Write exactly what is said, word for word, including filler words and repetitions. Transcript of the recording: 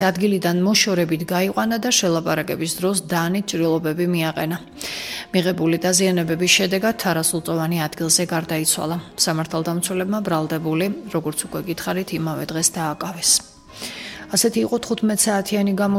ადგილიდან მოშორებით გაიყვანა და შელაპარაკების დროს დანით ჭრილობები მიაყენა. მიღებული დაზიანებების შედეგად თარასულწოვანი ადგილზე გარდაიცვალა. სამართალდამცველებმა ბრალდებული, როგორც უკვე გითხარით, იმავე დღეს დააკავეს. ასეთი იყო თხუთმეტ საათიანი